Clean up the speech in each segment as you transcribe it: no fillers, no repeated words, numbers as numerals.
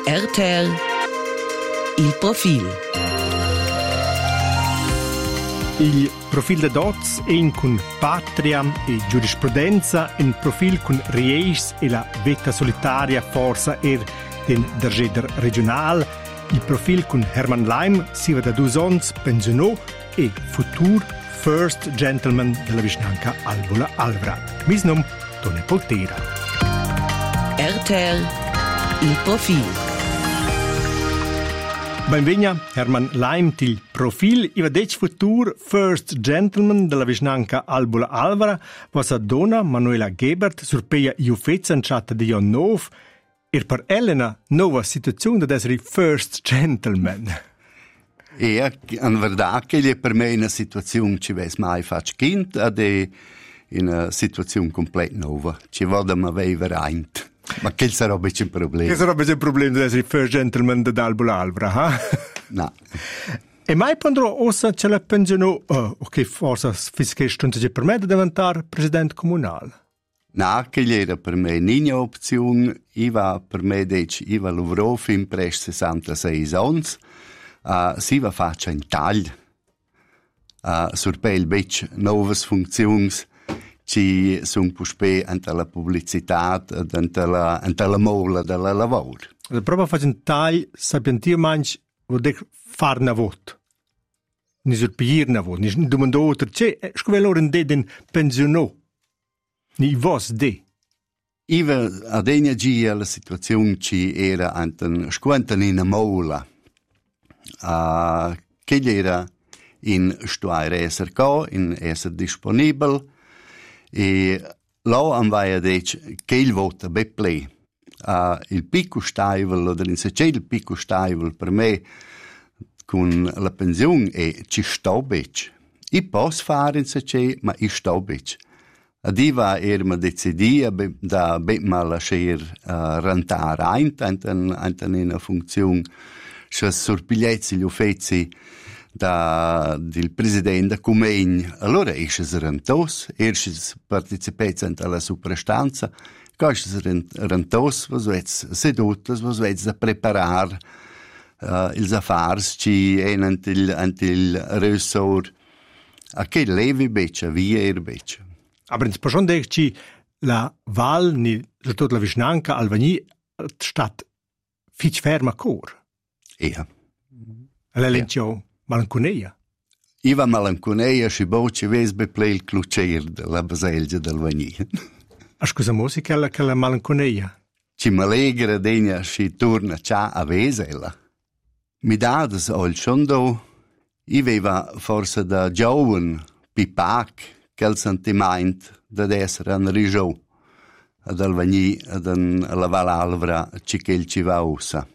RTL Il profil. Il profil da dots in con patria e giurisprudenza, in profil con rieirs e la vetta solitaria forza den dergeder regional, il profil con Hermann Leim si va da 2 ans pensionò e futur first gentleman della vicinanza Albola Alvra. Mis nom Tone Poltera. RTL Il profil. Benvegna Hermann Leim til profil i va dec futur first gentleman della vicinanza Albola Alvra, vostra donna Manuela Gebert surpeia iufezza in chat di Jon Nov per Elena nova situazione da essere first gentleman. E in verità che è per me una situazione ci ves mai faccio kind ed è una situazione completa nuova. Ci vado a avere reint. Ma che sarebbe un problema? Che sarebbe un problema di essere first gentleman da Albola Alvra, eh? No. E mai quando ossa ce la pensionò, ok, forse fische stunde per me di diventare presidente comunale? No, che era per me ninguna opzione. Per me io lavorò fin presso 66 anni. Si va faccia in taglio. Sur pel bec nuove funzioni ci sono puspe ante la pubblicità ante la mola della lavoro. Proprio faccio in taglio, sappiamo io mangi, vuol dire fare una vot. Non surpire una vot, non domando oltre, c'è, scuola ora in den pensionò. Ni vos de. Iva ad ena gia la situazione ci era anten squanten in a mola. Che era in stuare esser in esser disponibile e là anvaia dec che il vota be play. Il picco staivel oder in se il picco staivel per me con la pensione e ci sto bec. I posso fare in se ma i sto bec. Adiva erma decidia da ma lasciar rentare anten in una funzione che sorpigliezzi gli uffizi del presidente Comegn. Allora esces rentos, esces partecipets alla suprastanza, esces rentos, vos vets sedutas, vos vets da preparar ils affars ci ant il resort a che levi beccia, via beccia. Aber in Spashon decci la val ni soprattutto la vicinanca Alvagni stat fich ferma cor. Ja. La leggio Malancuneia. Iva Malancuneia si boci ves beple il clucer della baselgia d'Alvagni. Scusa musica che la Malancuneia. Ci m'alegra degna si torna cià a vesela. Mi dades ol schondo I veva forse da giovane pipac quel sentiment da essere an Rijou ad Alvagni alla Val Alvra ci che ci va ossa.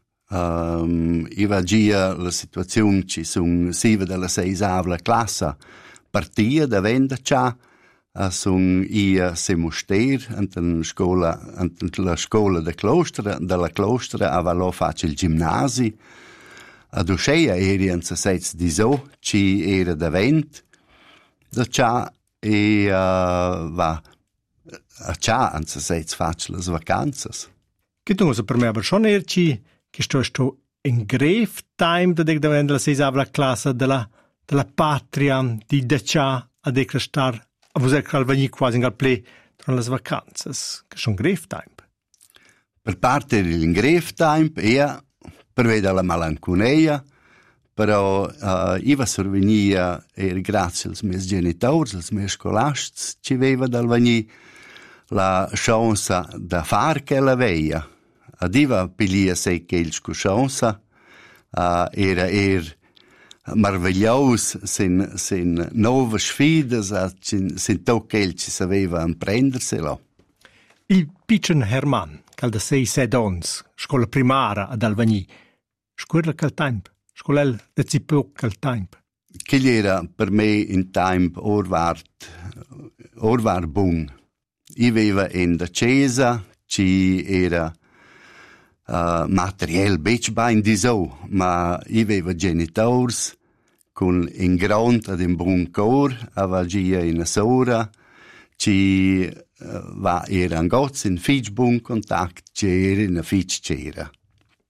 I va gia la situazione ci sono siva della 6ª classe partia da venda cià sono ia se moster ante la scuola della Clostra avalo faccio il ginnasi ad Usceia erian se sets di so ci era da vent da cià e va a cià anse sets faccio le vacanzas. Che tu per me aber schon erci che sto in grave time da dec davent la 6ª classe della patria di Dacia a dec star a vos Alvagni quasi in ple tra le vacanzas che son grave time. Per parte del grave time per vedere la Malancuneia, però iva sorvenia grazie als miei genitori, als miei scolastici, ci aveva d'Alvagni la chance da far che la veia. Adiva pilia sei che il chance era maraviglios, sin nuove sfide, sin to che ci sapeva imprenderselo. Il piccin Hermann, che da 6-7 anni, scuola primaria ad Alvagni, scuola quel tempo, scuola da poco quel tempo. Che era per me in tempo orvar buon. Io vivevo in la chiesa, ci era material bec bain di so, ma io avevo genitori con in grande ad in buon cor, avagia in sora, ci va era un gozzo in fitch buon contatto, c'era in fitch c'era.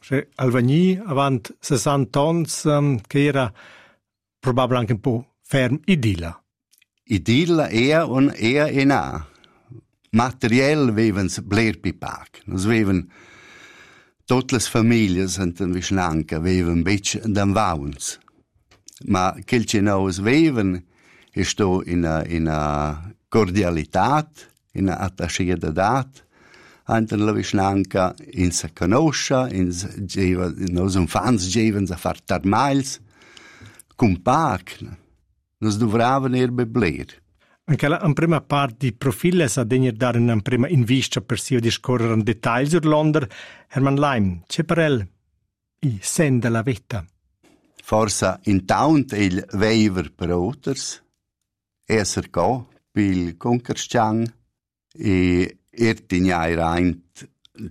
Alvagni, avant 60 ans, che era probabilmente un po' ferm idilla. Idilla und in a. Materiell vevens bler pipac. Nos veven tutte le famiglie in Vischnanca veven bec d'anvauns. Ma quel che nos veven è sto in a cordialitat, in a attachedat, anten la Vischnanca in sa conoscia, nos infants gevens a far tarmails, cum pac. Nos dovraven bebler. Anche in prima parte di profile sa degner dare in prima invista per sia discorrere in dettagli sur l'onder. Hermann Leim, c'è per el il sen della vetta? Forse intant il veiver per otters, esser co, pil conkerstjang, e tignai reint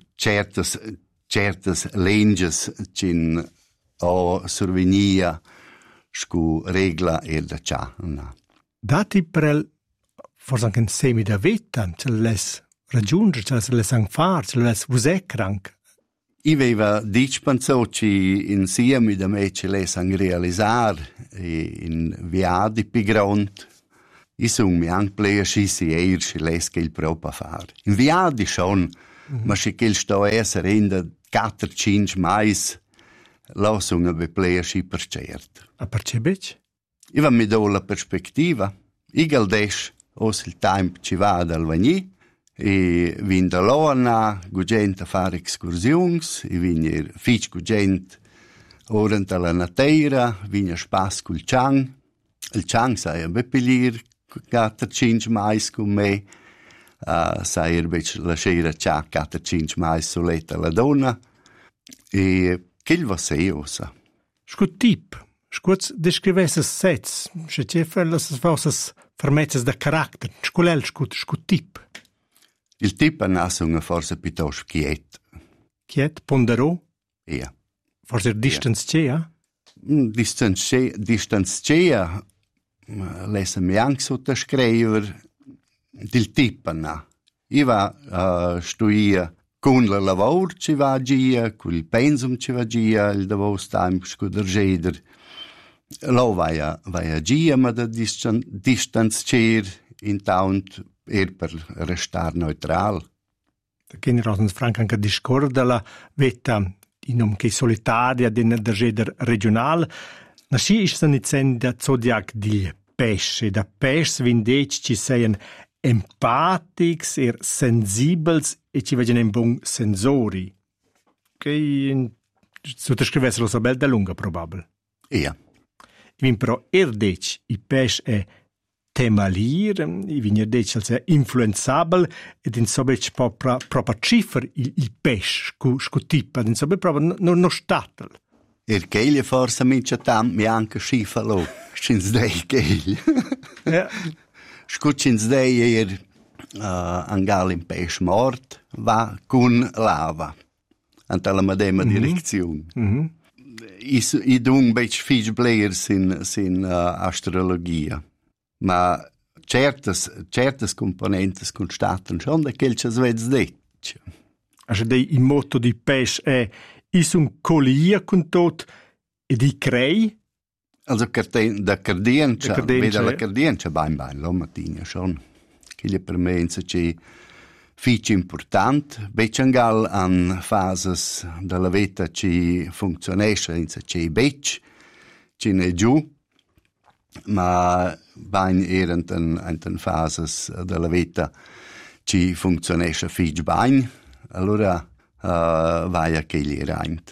certes lenges cin o survenia scu regla da cia. Dati per el forse anche un semi da vetta, ce l'es raggiungere, ce l'es anfar, ce l'es vusè cranc. I veva dic pensò ci insieme da me ce l'es an realisar in viadi pigront. I sung mi anche plea scisi ci l'es che il propa far. In viadi schon, ma se che il sto esser in da 4-5 mais, la sung be plea sci per cert. A per ce bec? I va mi do la perspectiva. I galdesch os il temp ci va ad Alvagni, e vin da lona, gugent a fare excursions, e vin fich gugent orant alla nateira, vin a spas cul Chang. Il Chang sai a bepilir 4-5 mais con me, sai bec la scera c'ha 4-5 mais soleta la donna, e che va seosa. Scut tip, scut descrivesse sets, se c'è las vossas fermezzas da carattere, sculel scut tip. Il tip è una forse piuttosto quiet. Quiet, ponderò? Ja. Forse distanzia? Distanzia, lesa mi anche sottoscrivere del tip. Io va studia con la lavoro ci va gia, con il pensum ci va gia, il davos time scudergeder. Lo vai a gia, ma da distanziare intant per restare neutral. Da che Rosens Frank anche discorre della vetta in un che solitaria den dergeder regional. Nasci is san da zodiac di pesce. Da pesce vindec ci seien empatics e sensibels e ci vedono in buon sensori. Che sottoscrivessero so bel da lunga probabile. Ja. Vin però dec i pesce è temalir, i vin dec als è influenzabel ed in sobec propria cifra il pesce scu tipa, in sobec propria no statel. Keile forse mince tam mi anche scifalo, scins dei keile. Ja. Scins dei angal in pesce mort va con lava. Anta la medema direzione. I dung bec fich bler sin astrologia. Ma certes componentes constatan schon da quel che svez detg. Also il motto di pesce è is un colia con tot e di crei? Also da cardienza, veda la cardienza bain la mattina schon. Che per me è fich important, becangal an fases della vita ci funzionesce in ci bec, ci ne giù, ma bain erant an fases della vita ci funzionesce fich bain, allora vai a che gli reint.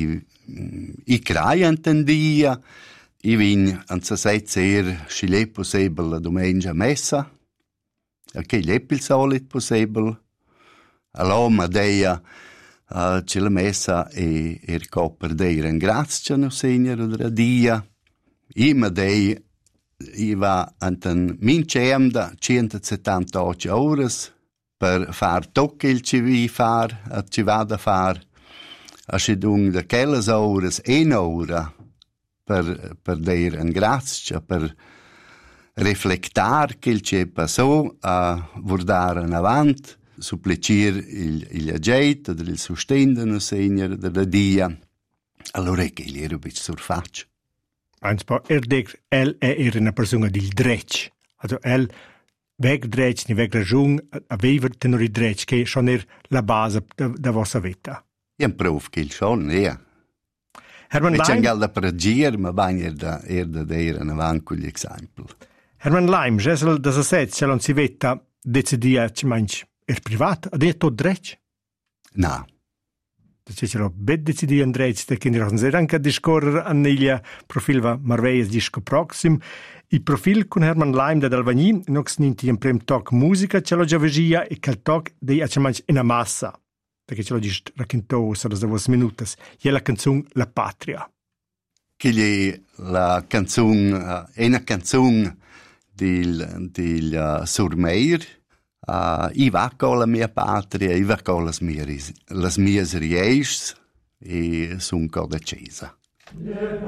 I crai antendia, i vin an sa setzer scile possibile la domenica messa, a che gli è il solito possibile. Allora deia c'è la messa e copper dei ringrazia no signor oder dia. I dei i va anten mincem da 178 ore per far tocche il ci va da far a scedung da quelles ores ora per dei ringrazia per reflectar che il ci passò a guardare in avanti supplicir il ageit, il sostenden segner da dia. Allora è che gli era un po' surfaccio. Anzi, era una persona del dretg. Also, weg dretg, ni weg ragione, aveva tenore il dretg, che schon la base da vostra vita. Io provo che il schon, Herman e c'è Leim, anche da pregare, ma bagna da era in avanti con gli esempi. Herman Leim, Gesel da Sasset, se non si veta, decidia, ci mangi, privat, ad è tot dretg? No. C'è c'era bet decidia in dretg, che non si anche a discorrere a negli profil va Marveias disco proxim. Il profil con Herman Leim da Dalvagni, nox ninti in prem talk musica, ce l'ho già vegia e che talk dei a ci mangi in a massa. Perché ce l'ho già raccontato solo da 2 minuti. E la canzone La Patria. Che la canzone è una canzone del Surmeir. I va con la mia patria, i va con le mie riesce e sono con la Cesa.